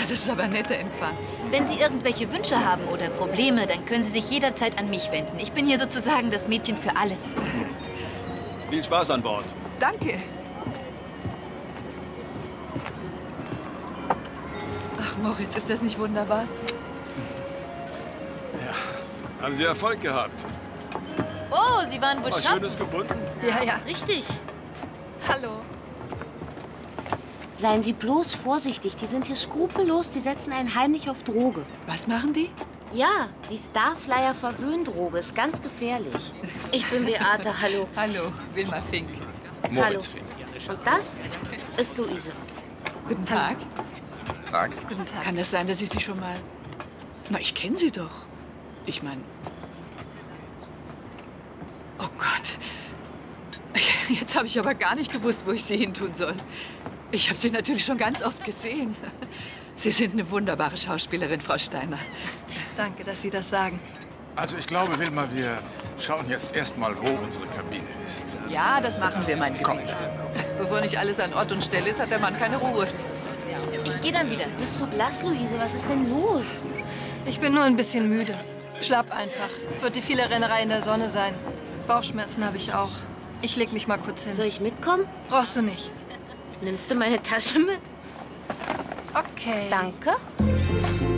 das ist aber ein netter Empfang. Wenn Sie irgendwelche Wünsche haben oder Probleme, dann können Sie sich jederzeit an mich wenden. Ich bin hier sozusagen das Mädchen für alles. Viel Spaß an Bord. Danke. Ach, Moritz, ist das nicht wunderbar? Ja. Haben Sie Erfolg gehabt? Oh, Sie waren wohl Was shoppen? Schönes gefunden? Ja. Richtig. Hallo. Seien Sie bloß vorsichtig. Die sind hier skrupellos. Die setzen einen heimlich auf Droge. Was machen die? Ja, die Starflyer-Verwöhndroge ist ganz gefährlich. Ich bin Beate, hallo. Hallo, Wilma Fink. Moritz Fink. Und das ist Luise. Guten Tag. Tag. Guten Tag. Kann das sein, dass ich Sie schon mal... Na, ich kenne Sie doch. Ich meine... Oh Gott. Jetzt habe ich aber gar nicht gewusst, wo ich Sie hintun soll. Ich habe Sie natürlich schon ganz oft gesehen. Sie sind eine wunderbare Schauspielerin, Frau Steiner. Danke, dass Sie das sagen. Also ich glaube, Wilma, wir schauen jetzt erstmal, wo unsere Kabine ist. Ja, das machen wir, mein Gebet. Bevor nicht alles an Ort und Stelle ist, hat der Mann keine Ruhe. Ich gehe dann wieder. Bist du blass, Luise? Was ist denn los? Ich bin nur ein bisschen müde. Schlapp einfach. Wird die viele Rennerei in der Sonne sein. Bauchschmerzen habe ich auch. Ich leg mich mal kurz hin. Soll ich mitkommen? Brauchst du nicht. Nimmst du meine Tasche mit? Okay. Danke.